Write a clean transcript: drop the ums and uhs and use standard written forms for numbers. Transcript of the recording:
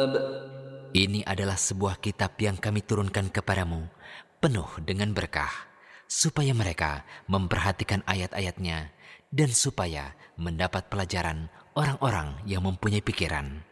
Ini adalah sebuah kitab yang kami turunkan kepadamu, penuh dengan berkah, supaya mereka memperhatikan ayat-ayatnya, dan supaya mendapat pelajaran orang-orang yang mempunyai pikiran.